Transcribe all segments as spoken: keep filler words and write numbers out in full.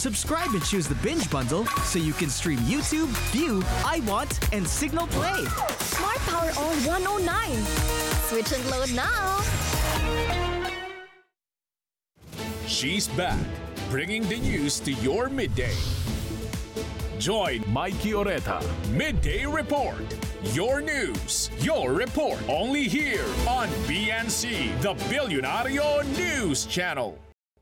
Subscribe and choose the Binge Bundle so you can stream YouTube, View, I Want, and Signal Play. Smart Power on one oh nine. Switch and load now. She's back, bringing the news to your midday. Join Mikey Oreta, Midday Report. Your news, your report, only here on B N C, the Billionario News Channel.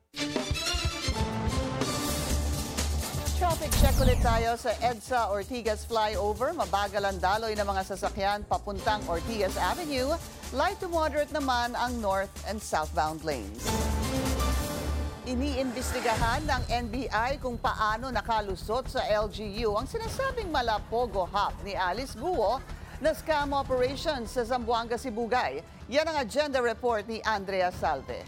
Traffic check ulit tayo sa EDSA Ortigas Flyover. Mabagal ang daloy ng mga sasakyan papuntang Ortigas Avenue. Light to moderate naman ang north and southbound lanes. Iniimbestigahan ng N B I kung paano nakalusot sa L G U ang sinasabing Malapogo Hub ni Alice Guo na scam operation sa Zamboanga, Sibugay. Yan ang agenda report ni Andrea Salve.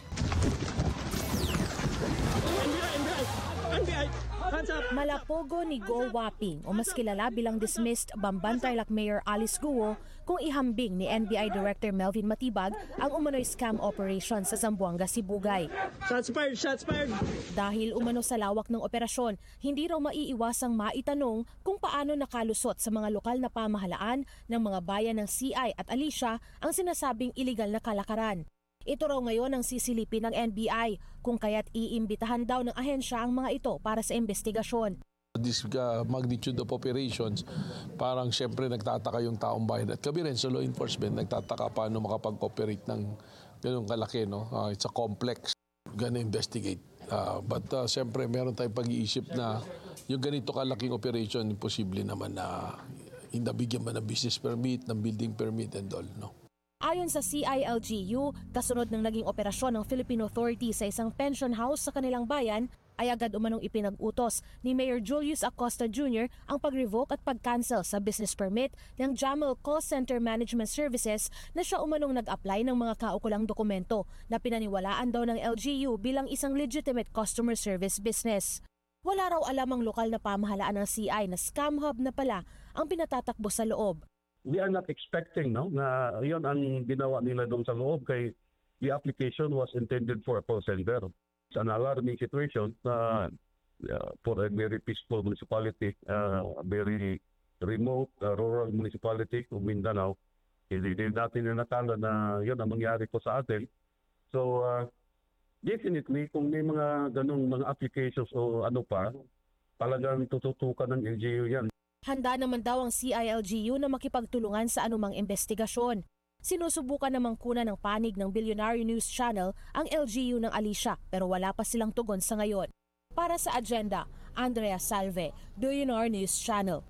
Malapogo ni Go Waping o mas kilala bilang dismissed Bamban Tarlac Mayor Alice Guo kung ihambing ni N B I Director Melvin Matibag ang umano'y scam operation sa Zamboanga, Sibugay. Shots fired! Shots fired! Dahil umano sa lawak ng operasyon, hindi raw maiiwasang maitanong kung paano nakalusot sa mga lokal na pamahalaan ng mga bayan ng C I at Alicia ang sinasabing iligal na kalakaran. Ito raw ngayon ang sisilipin ng N B I kung kaya't iimbitahan daw ng ahensya ang mga ito para sa investigasyon. This uh, magnitude of operations, parang siyempre nagtataka yung taong bayan. At kami rin sa law enforcement, nagtataka paano makapag-operate ng ganun kalaki. No? Uh, it's a complex. Gonna investigate. Uh, but uh, siyempre meron tayong pag-iisip na yung ganito kalaking operation, imposible naman na indabigyan man ng business permit, ng building permit and all. No? Ayon sa C I L G U, kasunod ng naging operasyon ng Philippine Authority sa isang pension house sa kanilang bayan, ay agad umanong ipinag-utos ni Mayor Julius Acosta Junior ang pag-revoke at pag-cancel sa business permit ng Jamel Call Center Management Services na siya umanong nag-apply ng mga kaukulang dokumento na pinaniwalaan daw ng L G U bilang isang legitimate customer service business. Wala raw alam ang lokal na pamahalaan ng C I na scam hub na pala ang pinatatakbo sa loob. We are not expecting no na yon ang ginawa nila doon sa loob kay the application was intended for a call center. It's an alarming situation uh, uh, for a very peaceful municipality, uh, a very remote uh, rural municipality of Mindanao. Hindi din natin nakala na yon ang mangyari po sa atin. So uh, definitely kung may mga ganong mga applications o ano pa, talagang tututukan ng L G U yan. Handa naman daw ang C I L G U na makipagtulungan sa anumang investigasyon. Sinusubukan namang kunan ng panig ng Billionario News Channel ang L G U ng Alicia pero wala pa silang tugon sa ngayon. Para sa agenda, Andrea Salve, Billionaire News Channel.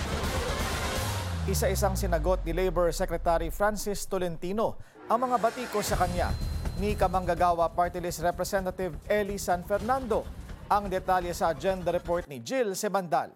Isa-isang sinagot ni Labor Secretary Francis Tolentino ang mga batiko sa kanya ni Kamanggagawa Party List Representative Eli San Fernando. Ang detalye sa agenda report ni Jill Sebandal.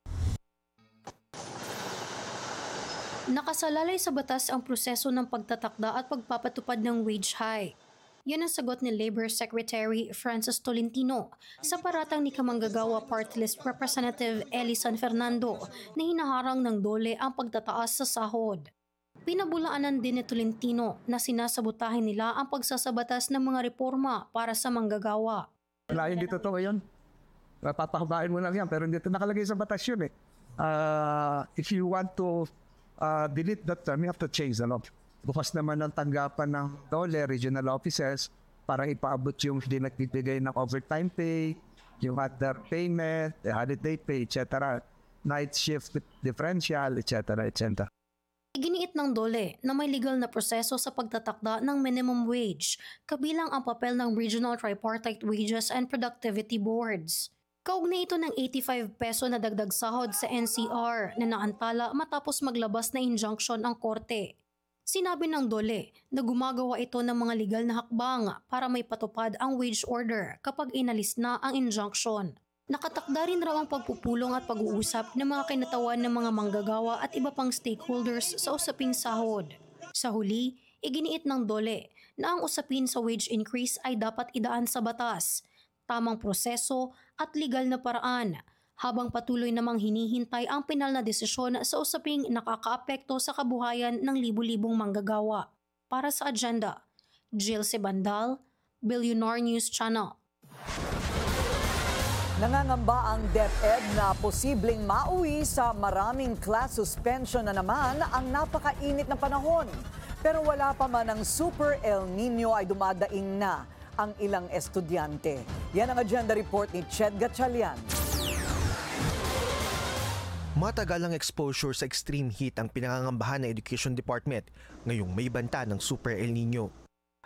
Nakasalalay sa batas ang proseso ng pagtatakda at pagpapatupad ng wage hike. Yan ang sagot ni Labor Secretary Francis Tolentino sa paratang ni Kamanggagawa Party List Representative Eli San Fernando na hinaharang ng dole ang pagtataas sa sahod. Pinabulaanan din ni Tolentino na sinasabotahin nila ang pagsasabatas ng mga reforma para sa manggagawa. Wala, hindi totoo yun. Papahubain mo lang yan pero hindi ito nakalagay sa batas yun eh. Uh, if you want to Uh, delete that term, you have to change the law. Bukas naman ang tanggapan ng dole, regional officers, para ipaabot yung hindi nagbibigay ng overtime pay, yung other payment, the holiday pay, et cetera. Night shift differential, et cetera, et cetera. Iginiit ng dole na may legal na proseso sa pagtatakda ng minimum wage, kabilang ang papel ng Regional Tripartite Wages and Productivity Boards. Kaugnay ito ng eighty-five peso na dagdag sahod sa N C R na naantala matapos maglabas na injunction ang korte. Sinabi ng dole na gumagawa ito ng mga legal na hakbang para may patupad ang wage order kapag inalis na ang injunction. Nakatakda rin raw ang pagpupulong at pag-uusap ng mga kinatawan ng mga manggagawa at iba pang stakeholders sa usaping sahod. Sa huli, iginiit ng dole na ang usapin sa wage increase ay dapat idaan sa batas, tamang proseso at legal na paraan, habang patuloy namang hinihintay ang pinal na desisyon sa usaping nakakaapekto sa kabuhayan ng libu-libong manggagawa. Para sa agenda, Jill Sebandal, Billionaire News Channel. Nangangamba ang DepEd na posibleng mauwi sa maraming class suspension na naman ang napakainit na panahon. Pero wala pa man ang Super El Nino ay dumadaing na ang ilang estudyante. Yan ang agenda report ni Ched Gatchalian. Matagal ang exposure sa extreme heat ang pinangangambahan ng Education Department ngayong may banta ng Super El Nino.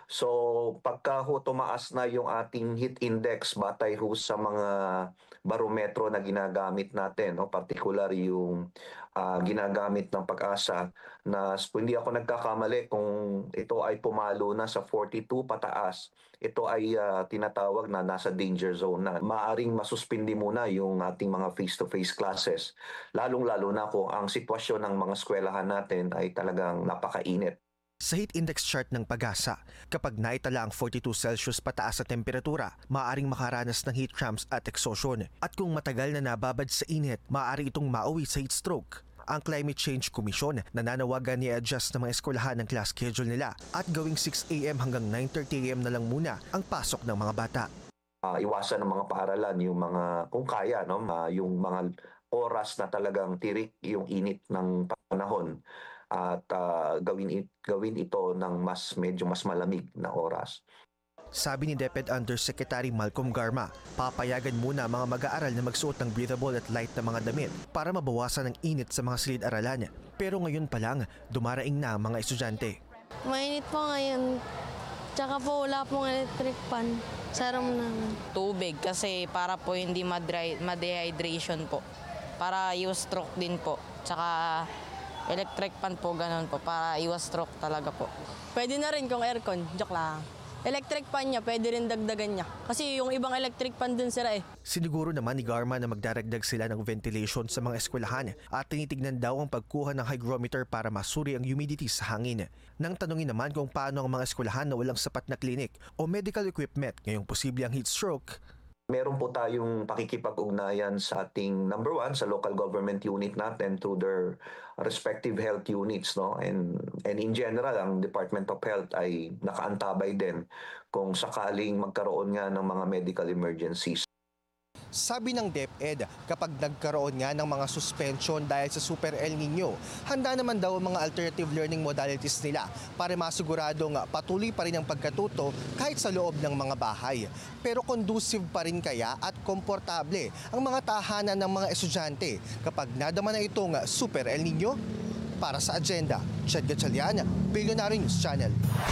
So pagka ho tumaas na yung ating heat index batay ho sa mga barometro na ginagamit natin, no? Particular yung uh, ginagamit ng Pag-asa na kung hindi ako nagkakamali kung ito ay pumalo na sa forty-two pataas, ito ay uh, tinatawag na nasa danger zone na. Maaring masuspindi muna yung ating mga face-to-face classes, lalong-lalo na kung ang sitwasyon ng mga eskwelahan natin ay talagang napakainit. Sa heat index chart ng Pag-asa, kapag naitala ang forty-two Celsius pataas sa temperatura, maaaring makaranas ng heat cramps at exhaustion. At kung matagal na nababad sa init, maaari itong mauwi sa heat stroke. Ang Climate Change Commission nananawagan i-adjust ng mga eskwelahan ng class schedule nila at gawing six a m hanggang nine thirty a m na lang muna ang pasok ng mga bata. Uh, iwasan ng mga paaralan yung mga, kung kaya, no, uh, yung mga oras na talagang tirik yung init ng panahon. At uh, gawin, it, gawin ito ng mas medyo mas malamig na oras. Sabi ni DepEd Undersecretary Malcolm Garma, papayagan muna mga mag-aaral na magsuot ng breathable at light na mga damit para mabawasan ang init sa mga silid-aralan. Pero ngayon pa lang, dumaraing na ang mga estudyante. Mainit po ngayon, tsaka po wala pong electric fan. Sara mo naman. Tubig kasi para po hindi ma-dehydration po. Para iwas stroke din po. Tsaka electric fan po, ganun po, para iwas stroke talaga po. Pwede na rin kung aircon, joke lang. Electric fan niya, pwede rin dagdagan niya. Kasi yung ibang electric fan dun sira eh. Siniguro naman ni Garma na magdaragdag sila ng ventilation sa mga eskwelahan at tinitignan daw ang pagkuha ng hygrometer para masuri ang humidity sa hangin. Nang tanungin naman kung paano ang mga eskwelahan na walang sapat na clinic o medical equipment ngayong posible ang heat stroke, meron po tayong pakikipag-ugnayan sa ating number one, sa local government unit natin through their respective health units, no? And, and in general, ang Department of Health ay nakaantabay din kung sakaling magkaroon nga ng mga medical emergencies. Sabi ng DepEd, kapag nagkaroon nga ng mga suspension dahil sa Super El Nino, handa naman daw ang mga alternative learning modalities nila para masiguradong patuloy pa rin ang pagkatuto kahit sa loob ng mga bahay. Pero conducive pa rin kaya at komportable ang mga tahanan ng mga estudyante kapag nadama na itong Super El Nino? Para sa agenda, Ched Gatchalian, Billionaire News Channel.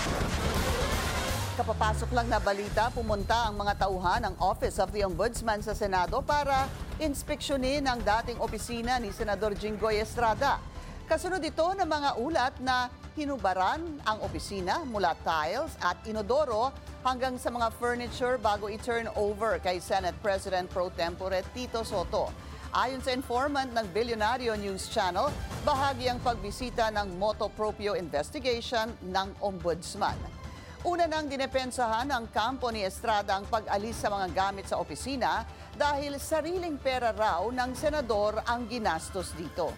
Kapapasok lang na balita, pumunta ang mga tauhan ng Office of the Ombudsman sa Senado para inspeksyonin ang dating opisina ni Senador Jinggoy Estrada. Kasunod ito ng mga ulat na hinubaran ang opisina mula tiles at inodoro hanggang sa mga furniture bago i-turn over kay Senate President Pro Tempore Tito Soto. Ayon sa informant ng Billionaire News Channel, bahagi ang pagbisita ng motu proprio investigation ng Ombudsman. Una nang dinepensahan ng kampo ni Estrada ang pag-alis sa mga gamit sa opisina dahil sariling pera raw ng senador ang ginastos dito.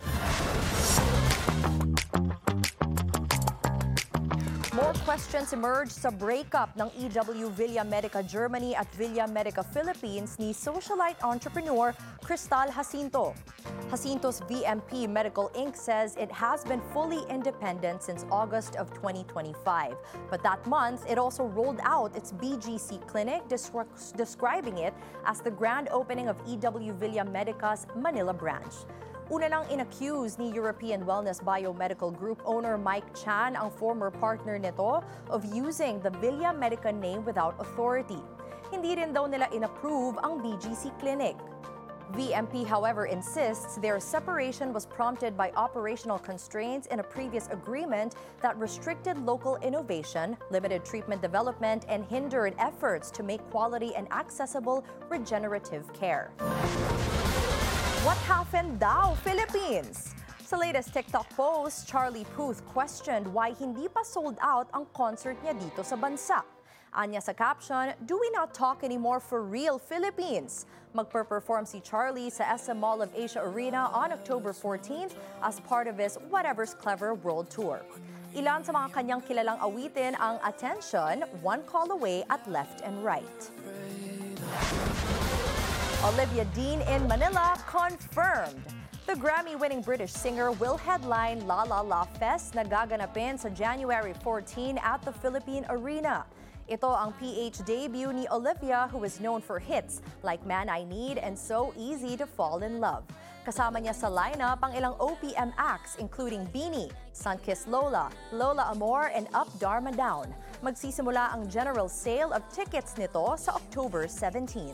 More questions emerged sa breakup ng E W Villa Medica Germany at Villa Medica Philippines ni socialite entrepreneur Cristal Jacinto. Jacinto's V M P Medical Incorporated says it has been fully independent since August of twenty twenty-five. But that month, it also rolled out its B G C clinic, descri- describing it as the grand opening of E W Villa Medica's Manila branch. Una nang inaccuse ni European Wellness Biomedical Group owner Mike Chan, ang former partner nito, of using the Villa Medica name without authority. Hindi rin daw nila inapprove ang B G C clinic. V M P, however, insists their separation was prompted by operational constraints in a previous agreement that restricted local innovation, limited treatment development, and hindered efforts to make quality and accessible regenerative care. What happened daw, Philippines? Sa latest TikTok post, Charlie Puth questioned why hindi pa sold out ang concert niya dito sa bansa. Anya sa caption, "Do we not talk anymore for real, Philippines?" Magper-perform si Charlie sa S M Mall of Asia Arena on October fourteenth as part of his Whatever's Clever World Tour. Ilan sa mga kanyang kilalang awitin ang Attention, One Call Away at Left and Right. Olivia Dean in Manila confirmed. The Grammy-winning British singer will headline La La La Fest na gaganapin sa January fourteenth at the Philippine Arena. Ito ang P H debut ni Olivia, who is known for hits like Man I Need and So Easy to Fall in Love. Kasama niya sa lineup ang ilang O P M acts including Beanie, Sunkissed Lola, Lola Amor, and Up Dharma Down. Magsisimula ang general sale of tickets nito sa October seventeenth.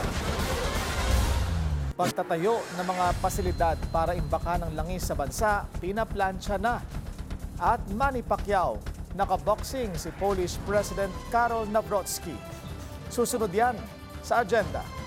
Pagtatayo ng mga pasilidad para imbakan ng langis sa bansa, pinaplansya na. At Manny Pacquiao, nakaboxing si Polish President Karol Nawrocki. Susunod yan sa agenda.